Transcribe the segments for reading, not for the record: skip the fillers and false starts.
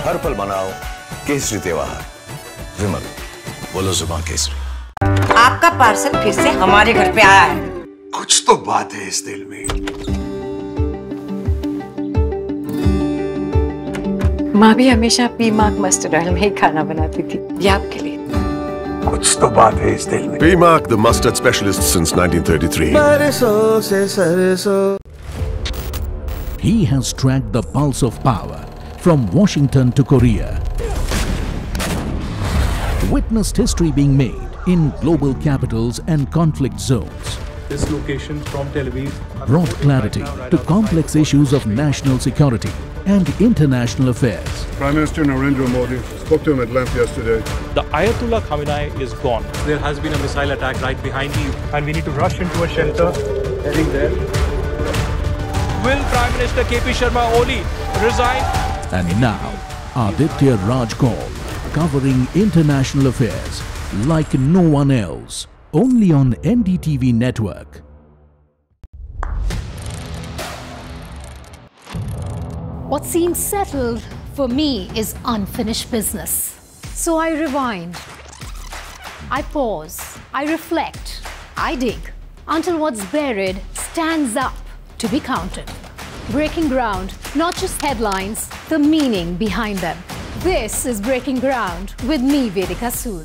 हर पल मनाओ केसरी त्योहार। विमल, बोलो जुबान केसरी। आपका पार्सल फिर से हमारे घर पे आया है। कुछ तो बात है इस दिल में। माँ भी हमेशा पीमार्क मस्टर्ड ऑयल में ही खाना बनाती थी। ये आपके लिए। कुछ तो बात है इस दिल में। Pmark, the mustard specialist since 1933. He has tracked the pulse of power from Washington to Korea. Witnessed history being made in global capitals and conflict zones. This location from Tel Aviv Brought clarity to complex issues of national security and international affairs. Prime Minister Narendra Modi spoke to him at length yesterday. The Ayatollah Khamenei is gone. There has been a missile attack right behind you, and we need to rush into a shelter. Heading there. Will Prime Minister KP Sharma Oli resign? And now, Aditya Raj Kaul, covering international affairs like no one else. Only on NDTV network. What seems settled for me is unfinished business. So I rewind, I pause, I reflect, I dig until what's buried stands up to be counted. Breaking ground, not just headlines, the meaning behind them. This is Breaking Ground with me, Vedika Sood.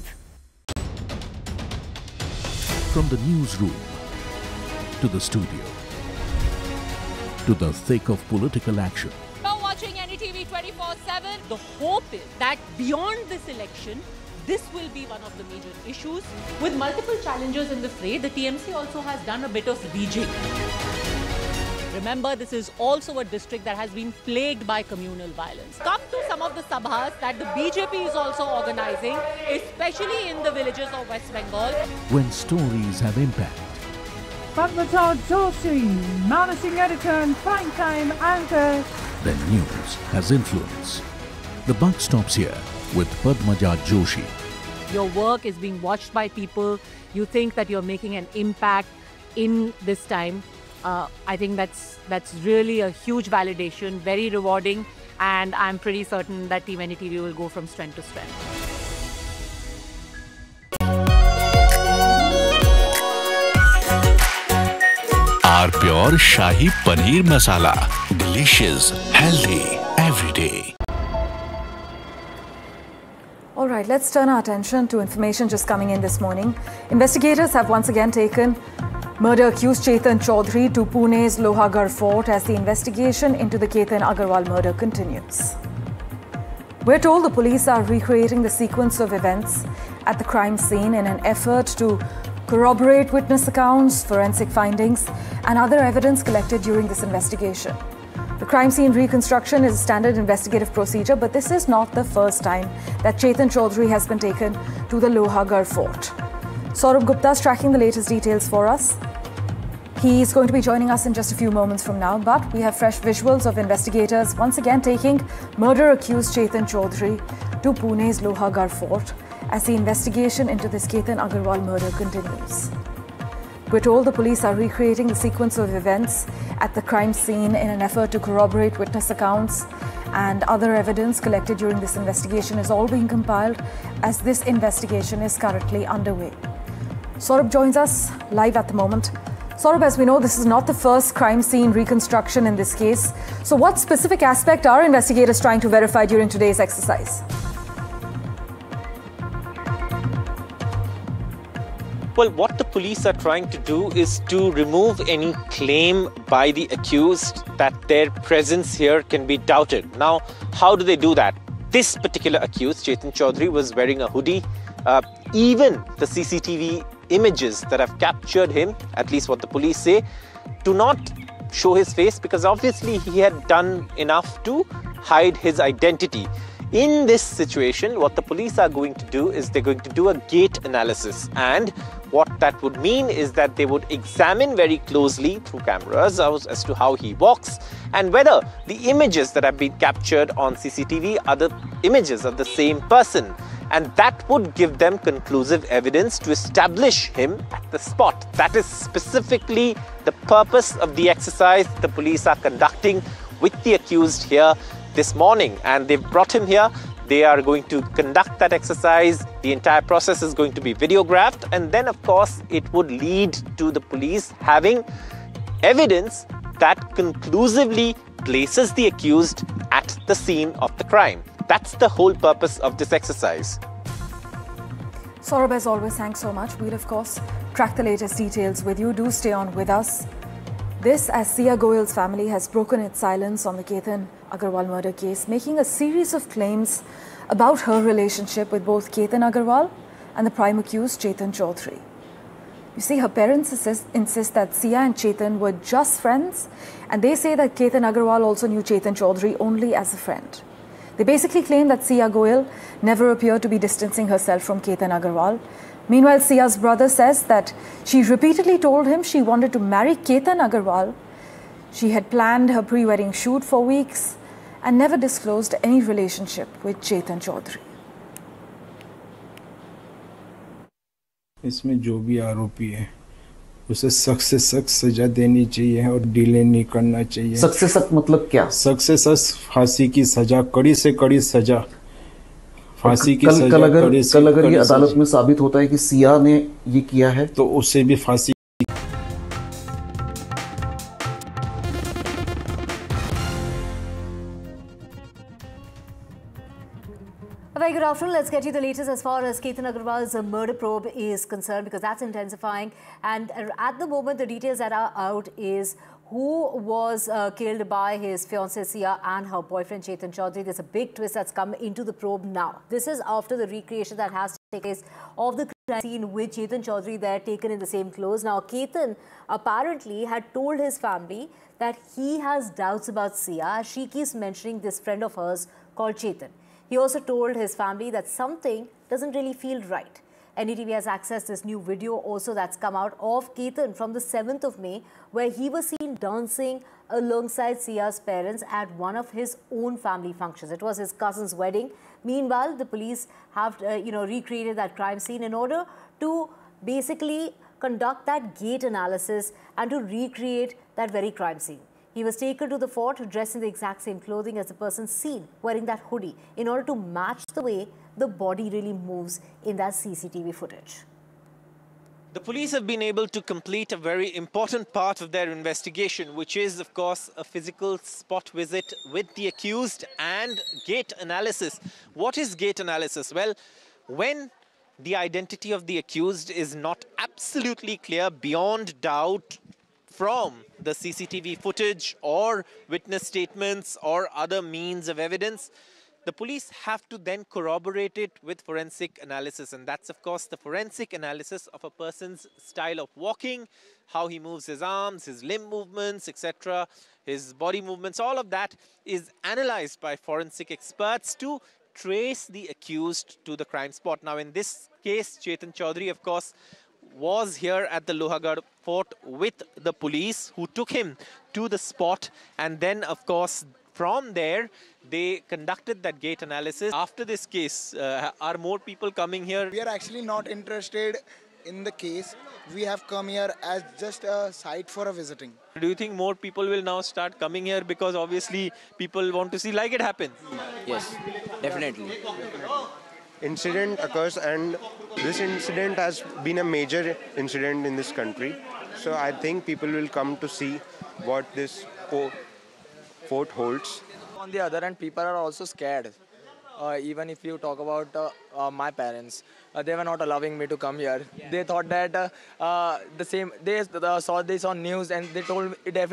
From the newsroom to the studio to the thick of political action. Now watching NDTV 24/7, the hope is that beyond this election, this will be one of the major issues. With multiple challengers in the fray, the TMC also has done a bit of rejigging. Remember, this is also a district that has been plagued by communal violence. Come to some of the sabhas that the BJP is also organizing, especially in the villages of West Bengal. When stories have impact. Padmaja Joshi, managing editor and primetime anchor. Then news has influence. The buck stops here with Padmaja Joshi. Your work is being watched by people. You think that you're making an impact in this time. I think that's really a huge validation, very rewarding, and I'm pretty certain that Team NDTV will go from strength to strength. Our Pure Shahi Paneer Masala. Delicious, healthy, every day. All right, let's turn our attention to information just coming in this morning. Investigators have once again taken murder accused Chetan Chaudhary to Pune's Lohagarh Fort as the investigation into the Ketan Agarwal murder continues. We're told the police are recreating the sequence of events at the crime scene in an effort to corroborate witness accounts, forensic findings, and other evidence collected during this investigation. The crime scene reconstruction is a standard investigative procedure, but this is not the first time that Chetan Chaudhary has been taken to the Lohagarh Fort. Saurabh Gupta is tracking the latest details for us. He's going to be joining us in just a few moments from now, but we have fresh visuals of investigators once again taking murder-accused Chetan Chaudhary to Pune's Lohagarh Fort as the investigation into this Ketan Agarwal murder continues. We're told the police are recreating the sequence of events at the crime scene in an effort to corroborate witness accounts, and other evidence collected during this investigation is all being compiled as this investigation is currently underway. Saurabh joins us live at the moment. Saurabh, as we know, this is not the first crime scene reconstruction in this case. So what specific aspect are investigators trying to verify during today's exercise? Well, what the police are trying to do is to remove any claim by the accused that their presence here can be doubted. Now, how do they do that? This particular accused, Chetan Chaudhary, was wearing a hoodie. Even the CCTV images that have captured him, at least what the police say, do not show his face because obviously he had done enough to hide his identity. In this situation, what the police are going to do is they're going to do a gait analysis, and what that would mean is that they would examine very closely through cameras as to how he walks and whether the images that have been captured on CCTV are the images of the same person. And that would give them conclusive evidence to establish him at the spot. That is specifically the purpose of the exercise the police are conducting with the accused here this morning, and they've brought him here. They are going to conduct that exercise. The entire process is going to be videographed, and then of course it would lead to the police having evidence that conclusively places the accused at the scene of the crime. That's the whole purpose of this exercise. Saurabh, as always, thanks so much. We'll of course track the latest details with you. Do stay on with us. This as Sia Goyal's family has broken its silence on the Ketan Agarwal murder case, making a series of claims about her relationship with both Ketan Agarwal and the prime accused Chetan Chaudhary. You see, her parents insist that Sia and Chetan were just friends, and they say that Ketan Agarwal also knew Chetan Chaudhary only as a friend. They basically claim that Sia Goyal never appeared to be distancing herself from Ketan Agarwal. Meanwhile, Sia's brother says that she repeatedly told him she wanted to marry Ketan Agarwal. She had planned her pre-wedding shoot for weeks and never disclosed any relationship with Chetan Chaudhary. इसमें जो भी आरोपी है उसे सख्त से सख्त सजा देनी चाहिए और डिले नहीं करना चाहिए। सख्त से सख्त मतलब क्या? सख्त से सख्त फांसी की सजा, कड़ी से कड़ी सजा, फांसी की सजा। कल अगर ये अदालत में साबित होता है कि सिया ने ये किया है तो उससे भी फांसी। A very good afternoon. Let's get you the latest as far as Ketan Agarwal's murder probe is concerned, because that's intensifying. And at the moment, the details that are out is who was killed by his fiancée Sia and her boyfriend Chetan Chaudhary. There's a big twist that's come into the probe now. This is after the recreation that has taken place of the crime scene with Chetan Chaudhary there taken in the same clothes. Now, Ketan apparently had told his family that he has doubts about Sia. She keeps mentioning this friend of hers called Chetan. He also told his family that something doesn't really feel right. NDTV has accessed this new video also that's come out of Ketan from the 7th of May, where he was seen dancing alongside Sia's parents at one of his own family functions. It was his cousin's wedding. Meanwhile, the police have recreated that crime scene in order to basically conduct that gait analysis and to recreate that very crime scene. He was taken to the fort dressed in the exact same clothing as the person seen wearing that hoodie in order to match the way the body really moves in that CCTV footage. The police have been able to complete a very important part of their investigation, which is, of course, a physical spot visit with the accused and gait analysis. What is gait analysis? Well, when the identity of the accused is not absolutely clear beyond doubt from the CCTV footage or witness statements or other means of evidence, the police have to then corroborate it with forensic analysis. And that's, of course, the forensic analysis of a person's style of walking, how he moves his arms, his limb movements, etc., his body movements. All of that is analyzed by forensic experts to trace the accused to the crime spot. Now, in this case, Chetan Chaudhary, of course, was here at the Lohagarh fort with the police, who took him to the spot, and then of course from there they conducted that gait analysis. After this case, are more people coming here? We are actually not interested in the case. We have come here as just a site for a visiting. Do you think more people will now start coming here because obviously people want to see like it happens? Yes, definitely. Incident occurs, and this incident has been a major incident in this country. So I think people will come to see what this fort holds. On the other hand, people are also scared. Even if you talk about my parents, they were not allowing me to come here. They thought that they saw this on news, and they told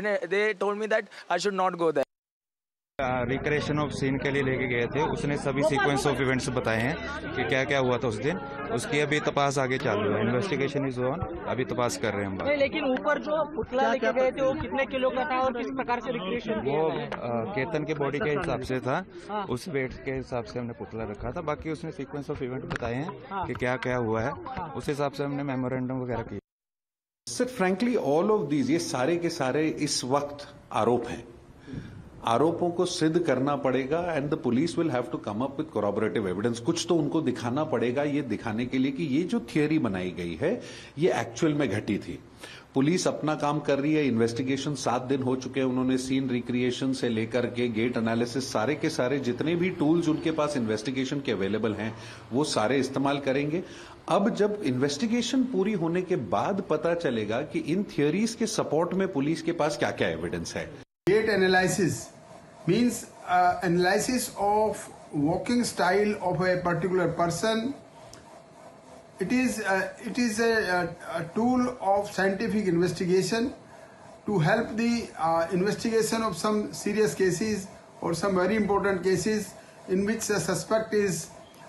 me that I should not go there. Recreation of scene के लिए लेके गए थे, उसने सभी sequence of events बताए हैं कि क्या क्या हुआ था उस दिन। उसकी अभी तपास आगे चालू है, इन्वेस्टिगेशन इज ऑन, अभी तपास कर रहे हैं हम बात। लेकिन ऊपर जो पुतला लेके गए थे वो कितने किलो का था और किस प्रकार से रिक्रिएशन वो केतन के बॉडी के हिसाब से था, उस वेट के हिसाब से हमने पुतला रखा था। बाकी उसने सीक्वेंस ऑफ इवेंट बताए हैं कि क्या क्या हुआ है, उस हिसाब से हमने मेमोरेंडम वगैरह किया। Sir frankly all of these, ये सारे के सारे इस वक्त आरोप हैं। आरोपों को सिद्ध करना पड़ेगा and the police will have to come up with कोरॉबरेटिव evidence. कुछ तो उनको दिखाना पड़ेगा ये दिखाने के लिए कि ये जो थियरी बनाई गई है ये एक्चुअल में घटी थी। पुलिस अपना काम कर रही है, इन्वेस्टिगेशन 7 दिन हो चुके हैं, उन्होंने सीन रिक्रिएशन से लेकर के गेट एनालिसिस सारे के सारे जितने भी टूल्स उनके पास इन्वेस्टिगेशन के अवेलेबल हैं वो सारे इस्तेमाल करेंगे। अब जब इन्वेस्टिगेशन पूरी होने के बाद पता चलेगा कि इन थियरीज के सपोर्ट में पुलिस के पास क्या क्या एविडेंस है। Gait analysis means analysis of walking style of a particular person. It is a tool of scientific investigation to help the investigation of some serious cases or some very important cases in which the suspect is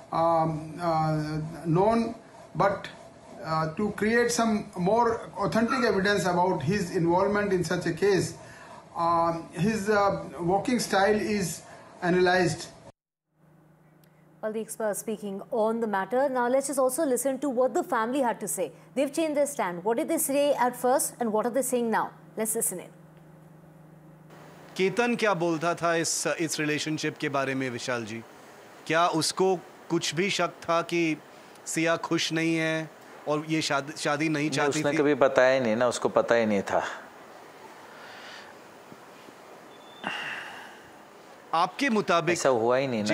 known, but to create some more authentic evidence about his involvement in such a case. His walking style is analyzed. Well, the experts speaking on the matter. Now let's just also listen to what the family had to say. They've changed their stand. What did they say at first and what are they saying now? Let's listen in. Ketan क्या बोलता था इस relationship के बारे में विशाल जी? क्या उसको कुछ भी शक था कि सिया खुश नहीं है और ये शादी नहीं चाहती थी? उसने कभी बताया नहीं ना, उसको पता ही नहीं था। आपके मुताबिक ऐसा हुआ ही नहीं ना।